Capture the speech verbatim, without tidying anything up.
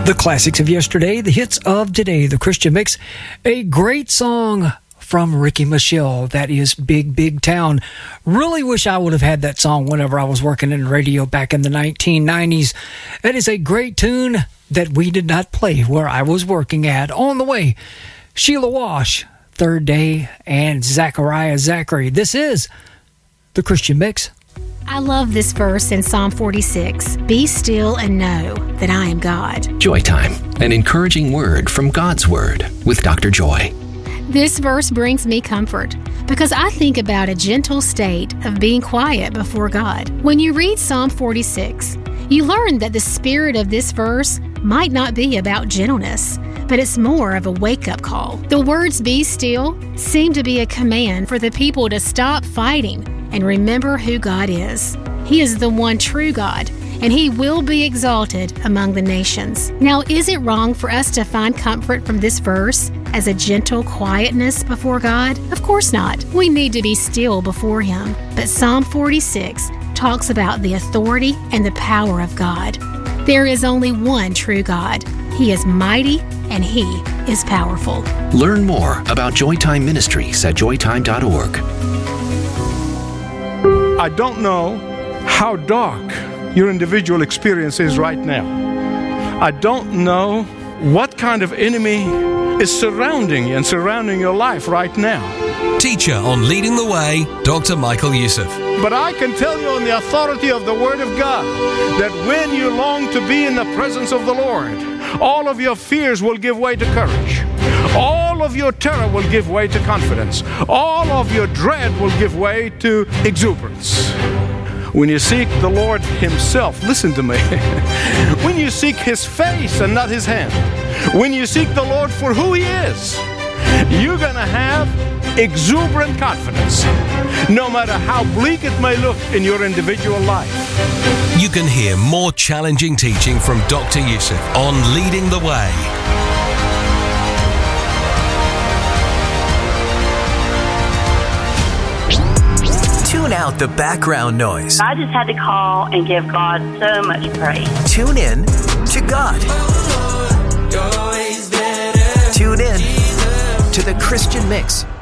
The classics of yesterday, the hits of today, the Christian Mix. A great song from Ricky Michelle. That is Big, Big Town. Really wish I would have had that song whenever I was working in radio back in the nineteen nineties. That is a great tune that we did not play where I was working at. On the way, Sheila Wash, Third Day, and Zachariah Zachary. This is the Christian Mix. I love this verse in Psalm forty-six. Be still and know that I am God. Joy Time, an encouraging word from God's Word with Doctor Joy. This verse brings me comfort because I think about a gentle state of being quiet before God. When you read Psalm forty-six, you learn that the spirit of this verse might not be about gentleness, but it's more of a wake-up call. The words "be still" seem to be a command for the people to stop fighting and remember who God is. He is the one true God, and He will be exalted among the nations. Now, is it wrong for us to find comfort from this verse as a gentle quietness before God? Of course not. We need to be still before Him. But Psalm forty-six talks about the authority and the power of God. There is only one true God. He is mighty and He is powerful. Learn more about Joytime Ministries at joytime dot org. I don't know how dark your individual experience is right now. I don't know what kind of enemy is surrounding you and surrounding your life right now. Teacher on Leading the Way, Doctor Michael Youssef. But I can tell you on the authority of the Word of God that when you long to be in the presence of the Lord, all of your fears will give way to courage. All of your terror will give way to confidence. All of your dread will give way to exuberance. When you seek the Lord Himself, listen to me. When you seek His face and not His hand, when you seek the Lord for who He is, you're going to have exuberant confidence, no matter how bleak it may look in your individual life. You can hear more challenging teaching from Doctor Youssef on Leading the Way. Tune out the background noise. I just had to call and give God so much praise. Tune in to God. Tune in to the Christian Mix